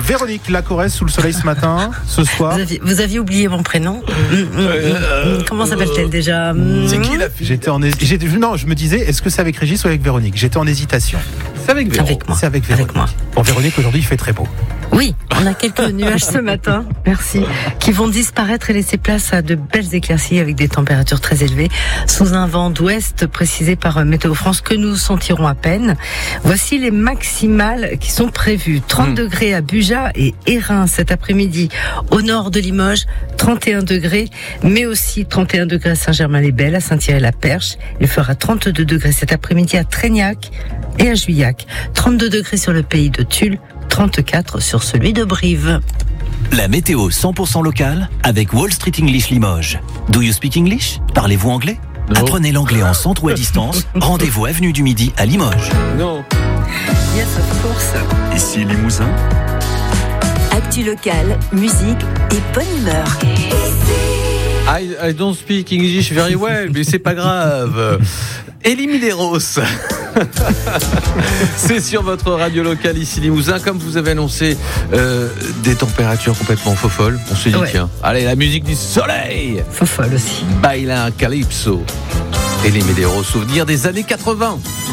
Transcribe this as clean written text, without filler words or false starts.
Véronique Lacoresse sous le soleil ce matin, ce soir. Vous aviez oublié mon prénom. Comment s'appelle-t-elle déjà? C'est qui la fille? Non, je me disais, est-ce que c'est avec Régis ou avec Véronique? J'étais en hésitation. C'est avec Véronique. Avec moi. C'est avec Véronique. Avec moi. Pour Véronique, aujourd'hui, il fait très beau. Oui, on a quelques nuages ce matin, merci, qui vont disparaître et laisser place à de belles éclaircies avec des températures très élevées, sous un vent d'ouest précisé par Météo France que nous sentirons à peine. Voici les maximales qui sont prévues. 30 degrés à Buja et Hérin cet après-midi. Au nord de Limoges, 31 degrés, mais aussi 31 degrés à Saint-Germain-les-Belles, à Saint-Thierry-la-Perche. Il fera 32 degrés cet après-midi à Trégnac et à Juillac. 32 degrés sur le pays de Tulle, 34 sur celui de Brive. La météo 100% locale avec Wall Street English Limoges. Do you speak English? Parlez-vous anglais? Non. Apprenez l'anglais en centre ou à distance. Rendez-vous avenue du Midi à Limoges. Non. Yes, of course. Ici Limousin. Actu locale, musique et bonne humeur. I don't speak English very well, mais c'est pas grave. Elie Medeiros. C'est sur votre radio locale ici Limousin. Comme vous avez annoncé des températures complètement folles, on s'est dit tiens, allez, la musique du soleil. Fofolle aussi. Baila Calypso. Elie Medeiros, souvenir des années 80.